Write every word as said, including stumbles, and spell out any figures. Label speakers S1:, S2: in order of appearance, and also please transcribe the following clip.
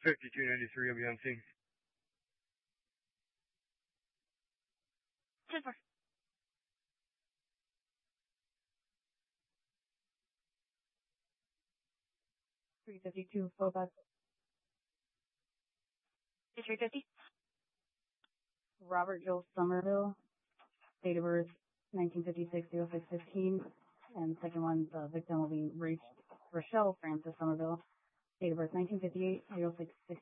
S1: fifty-two ninety-three will be on scene.
S2: ten four.
S3: three fifty-two, Phobos.
S2: three fifty.
S3: Robert Joel Somerville, date of birth nineteen fifty-six, oh six fifteen. And the second one, the victim will be Rach- Rochelle Frances Somerville, date of birth nineteen fifty-eight, oh six sixteen.